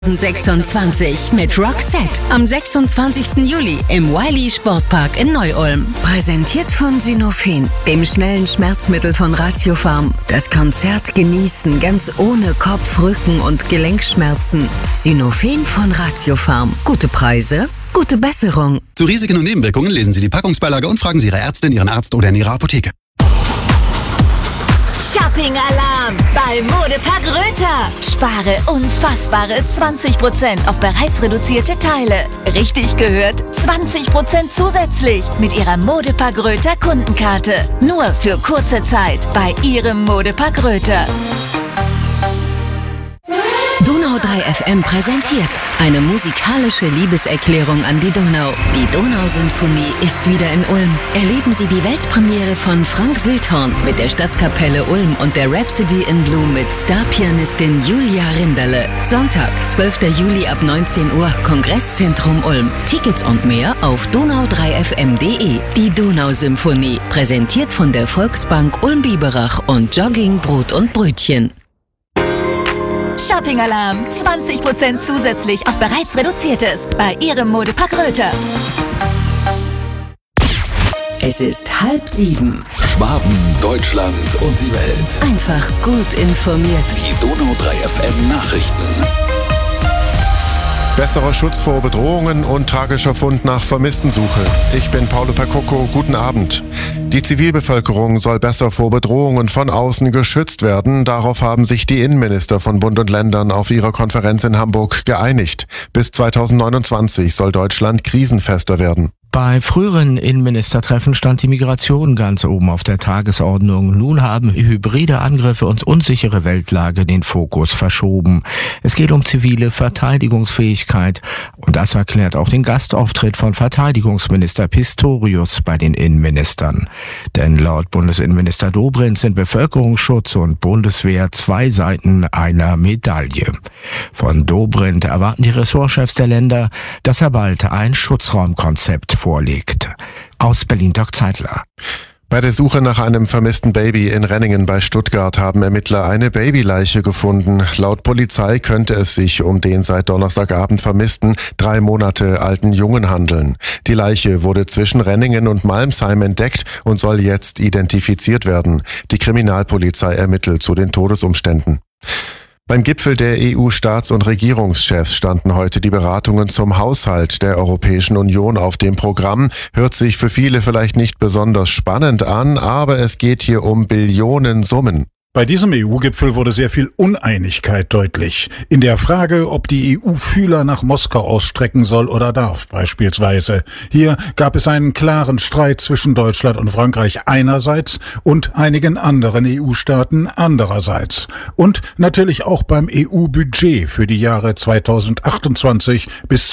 2026 mit Roxette am 26. Juli im Wiley Sportpark in Neu-Ulm. Präsentiert von Synofen, dem schnellen Schmerzmittel von Ratiopharm. Das Konzert genießen ganz ohne Kopf-, Rücken- und Gelenkschmerzen. Synofen von Ratiopharm. Gute Preise, gute Besserung. Zu Risiken und Nebenwirkungen lesen Sie die Packungsbeilage und fragen Sie Ihre Ärztin, Ihren Arzt oder in Ihrer Apotheke. Shopping-Alarm bei Modepark Röther. Spare unfassbare 20% auf bereits reduzierte Teile. Richtig gehört, 20% zusätzlich mit Ihrer Modepark Röther Kundenkarte. Nur für kurze Zeit bei Ihrem Modepark Röther. Donau 3 FM präsentiert eine musikalische Liebeserklärung an die Donau. Die Donausymphonie ist wieder in Ulm. Erleben Sie die Weltpremiere von Frank Wildhorn mit der Stadtkapelle Ulm und der Rhapsody in Blue mit Starpianistin Julia Rinderle. Sonntag, 12. Juli ab 19 Uhr, Kongresszentrum Ulm. Tickets und mehr auf donau3fm.de. Die Donausymphonie, präsentiert von der Volksbank Ulm-Biberach und Jogging Brot und Brötchen. Shopping-Alarm, 20% zusätzlich auf bereits reduziertes bei Ihrem Modepark Röther. Es ist 6:30. Schwaben, Deutschland und die Welt. Einfach gut informiert. Die Donau 3 FM Nachrichten. Besserer Schutz vor Bedrohungen und tragischer Fund nach Vermisstensuche. Ich bin Paulo Percocco, guten Abend. Die Zivilbevölkerung soll besser vor Bedrohungen von außen geschützt werden. Darauf haben sich die Innenminister von Bund und Ländern auf ihrer Konferenz in Hamburg geeinigt. Bis 2029 soll Deutschland krisenfester werden. Bei früheren Innenministertreffen stand die Migration ganz oben auf der Tagesordnung. Nun haben hybride Angriffe und unsichere Weltlage den Fokus verschoben. Es geht um zivile Verteidigungsfähigkeit. Und das erklärt auch den Gastauftritt von Verteidigungsminister Pistorius bei den Innenministern. Denn laut Bundesinnenminister Dobrindt sind Bevölkerungsschutz und Bundeswehr zwei Seiten einer Medaille. Von Dobrindt erwarten die Ressortchefs der Länder, dass er bald ein Schutzraumkonzept vorlegt. Aus Berlin Dirk Zeitler. Bei der Suche nach einem vermissten Baby in Renningen bei Stuttgart haben Ermittler eine Babyleiche gefunden. Laut Polizei könnte es sich um den seit Donnerstagabend vermissten 3 Monate alten Jungen handeln. Die Leiche wurde zwischen Renningen und Malmsheim entdeckt und soll jetzt identifiziert werden. Die Kriminalpolizei ermittelt zu den Todesumständen. Beim Gipfel der EU-Staats- und Regierungschefs standen heute die Beratungen zum Haushalt der Europäischen Union auf dem Programm. Hört sich für viele vielleicht nicht besonders spannend an, aber es geht hier um Billionensummen. Bei diesem EU-Gipfel wurde sehr viel Uneinigkeit deutlich. In der Frage, ob die EU Fühler nach Moskau ausstrecken soll oder darf, beispielsweise. Hier gab es einen klaren Streit zwischen Deutschland und Frankreich einerseits und einigen anderen EU-Staaten andererseits. Und natürlich auch beim EU-Budget für die Jahre 2028 bis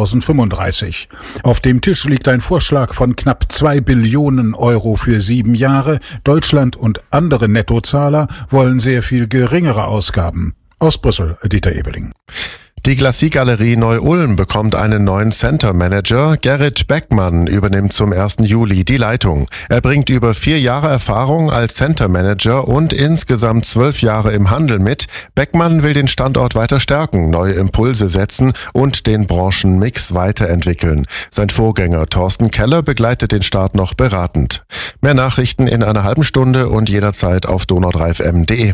2035. Auf dem Tisch liegt ein Vorschlag von knapp 2 Billionen Euro für 7 Jahre. Deutschland und andere Nettozahler wollen sehr viel geringere Ausgaben. Aus Brüssel, Dieter Ebeling. Die Glacis-Galerie Neu-Ulm bekommt einen neuen Center Manager. Gerrit Beckmann übernimmt zum 1. Juli die Leitung. Er bringt über 4 Jahre Erfahrung als Center Manager und insgesamt 12 Jahre im Handel mit. Beckmann will den Standort weiter stärken, neue Impulse setzen und den Branchenmix weiterentwickeln. Sein Vorgänger Thorsten Keller begleitet den Start noch beratend. Mehr Nachrichten in einer halben Stunde und jederzeit auf donau3fm.de.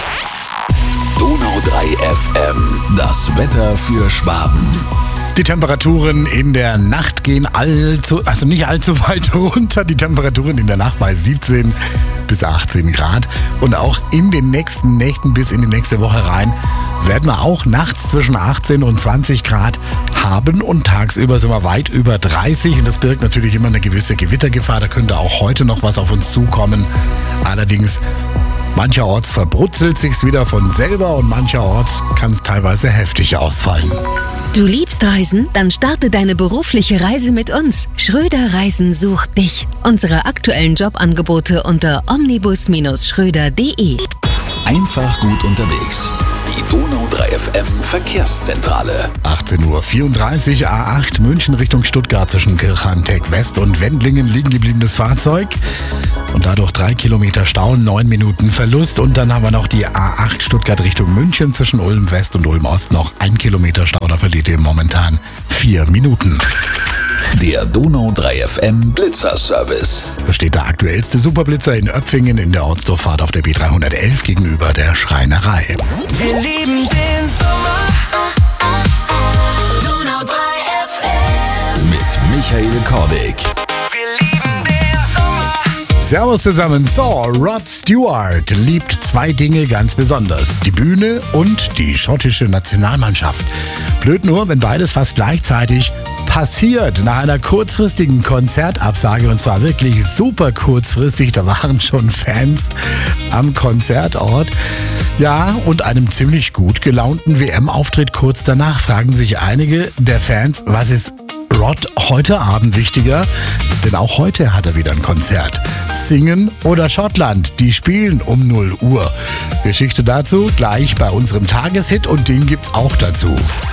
Donau 3 FM, das Wetter für Schwaben. Die Temperaturen in der Nacht gehen nicht allzu weit runter. Die Temperaturen in der Nacht bei 17 bis 18 Grad. Und auch in den nächsten Nächten bis in die nächste Woche rein werden wir auch nachts zwischen 18 und 20 Grad haben. Und tagsüber sind wir weit über 30. Und das birgt natürlich immer eine gewisse Gewittergefahr. Da könnte auch heute noch was auf uns zukommen. Allerdings mancherorts verbrutzelt sich's wieder von selber und mancherorts kann es teilweise heftig ausfallen. Du liebst Reisen? Dann starte deine berufliche Reise mit uns. Schröder Reisen sucht dich. Unsere aktuellen Jobangebote unter omnibus-schröder.de. Einfach gut unterwegs. Die Donau 3 FM Verkehrszentrale. 18:34 Uhr, A8 München Richtung Stuttgart zwischen Kirchheim-Tech West und Wendlingen liegen gebliebenes Fahrzeug. Und dadurch 3 Kilometer Stau, 9 Minuten Verlust. Und dann haben wir noch die A8 Stuttgart Richtung München zwischen Ulm West und Ulm Ost noch 1 Kilometer Stau. Da verliert ihr momentan 4 Minuten. Der Donau 3 FM Blitzerservice. Da steht der aktuellste Superblitzer in Öpfingen in der Ortsdurchfahrt auf der B311 gegenüber der Schreinerei. Wir lieben den Sommer. Donau 3 FM. Mit Michael Kordick. Wir lieben den Sommer. Servus zusammen. So, Rod Stewart liebt 2 Dinge ganz besonders. Die Bühne und die schottische Nationalmannschaft. Blöd nur, wenn beides fast gleichzeitig passiert. Nach einer kurzfristigen Konzertabsage, und zwar wirklich super kurzfristig, da waren schon Fans am Konzertort. Ja, und einem ziemlich gut gelaunten WM-Auftritt kurz danach fragen sich einige der Fans, was ist Rod heute Abend wichtiger? Denn auch heute hat er wieder ein Konzert. Singen oder Schottland? Die spielen um 0 Uhr. Geschichte dazu gleich bei unserem Tageshit und den gibt's auch dazu.